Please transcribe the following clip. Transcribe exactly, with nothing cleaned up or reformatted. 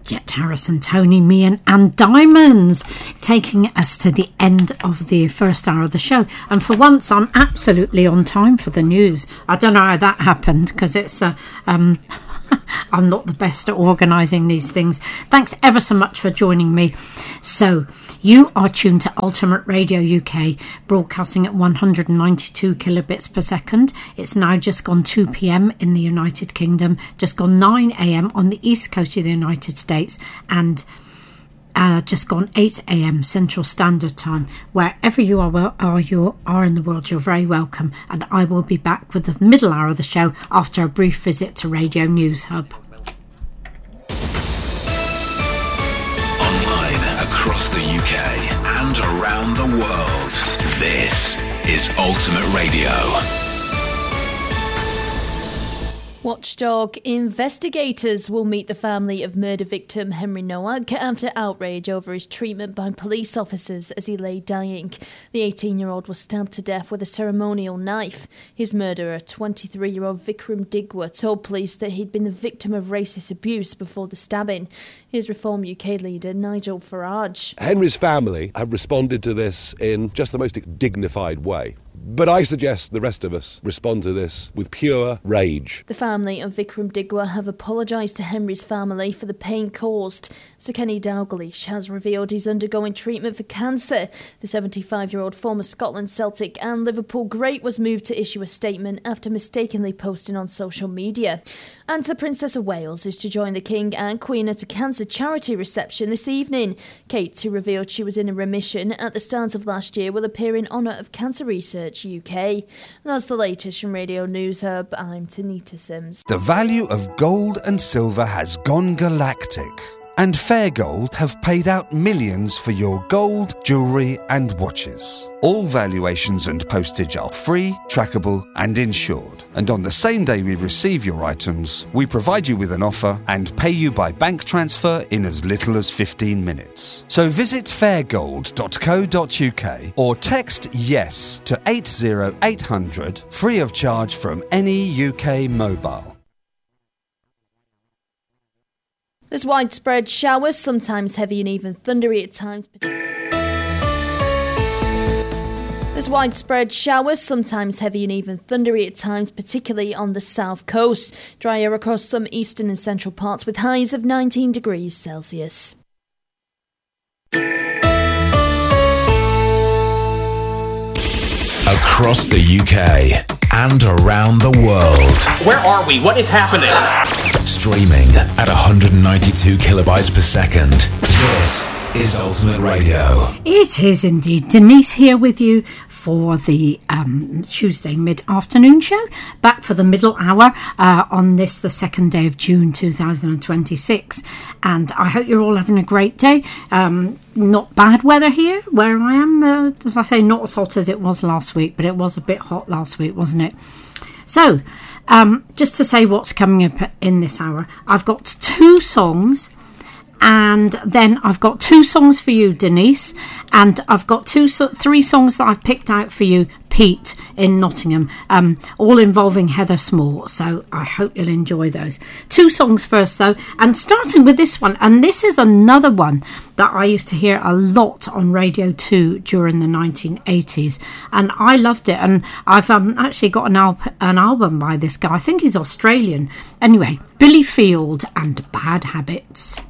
Jet Harrison, Tony Meehan and Diamonds, taking us to the end of the first hour of the show. And for once, I'm absolutely on time for the news. I don't know how that happened, because it's... Uh, um, I'm not the best at organising these things. Thanks ever so much for joining me. So, you are tuned to Ultimate Radio U K, broadcasting at one hundred ninety-two kilobits per second. It's now just gone two p.m. in the United Kingdom, just gone nine a.m. on the east coast of the United States, and uh, just gone eight a.m. Central Standard Time. Wherever you are, well, are you are in the world, you're very welcome. And I will be back with the middle hour of the show after a brief visit to Radio News Hub. Online across the U K and around the world, this is Ultimate Radio. Watchdog investigators will meet the family of murder victim Henry Nowak after outrage over his treatment by police officers as he lay dying. The eighteen-year-old was stabbed to death with a ceremonial knife. His murderer, twenty-three-year-old Vikram Digwa, told police that he'd been the victim of racist abuse before the stabbing. Here's Reform U K leader Nigel Farage. Henry's family have responded to this in just the most dignified way. But I suggest the rest of us respond to this with pure rage. The family of Vikram Digwa have apologised to Henry's family for the pain caused. Sir Kenny Dalglish has revealed he's undergoing treatment for cancer. The seventy-five-year-old former Scotland Celtic and Liverpool great was moved to issue a statement after mistakenly posting on social media. And the Princess of Wales is to join the King and Queen at a cancer charity reception this evening. Kate, who revealed she was in a remission at the start of last year, will appear in honour of Cancer Research U K. And that's the latest from Radio News Hub. I'm Tanita Sims. The value of gold and silver has gone galactic, and Fair Gold have paid out millions for your gold, jewellery and watches. All valuations and postage are free, trackable and insured. And on the same day we receive your items, we provide you with an offer and pay you by bank transfer in as little as fifteen minutes. So visit fair gold dot co dot U K or text YES to eight zero eight hundred, free of charge from any U K mobile. There's widespread showers, sometimes heavy and even thundery at times. There's widespread showers, sometimes heavy and even thundery at times, particularly on the south coast. Drier across some eastern and central parts with highs of nineteen degrees Celsius. Across the U K and around the world. Where are we? What is happening? Streaming at one hundred ninety-two kilobytes per second. This is Ultimate Radio. It is indeed. Denise here with you for the um, Tuesday mid-afternoon show. Back for the middle hour uh, on this, the second day of June two thousand twenty-six. And I hope you're all having a great day. Um, not bad weather here where I am. Uh, as I say, not as hot as it was last week, but it was a bit hot last week, wasn't it? So, um, just to say what's coming up in this hour, I've got two songs. And then I've got two songs for you, Denise, and I've got two, so, three songs that I've picked out for you, Pete, in Nottingham, um, all involving Heather Small. So I hope you'll enjoy those. Two songs first, though, and starting with this one. And this is another one that I used to hear a lot on Radio two during the nineteen eighties, and I loved it. And I've um, actually got an, al- an album by this guy. I think he's Australian. Anyway, Billy Field and Bad Habits.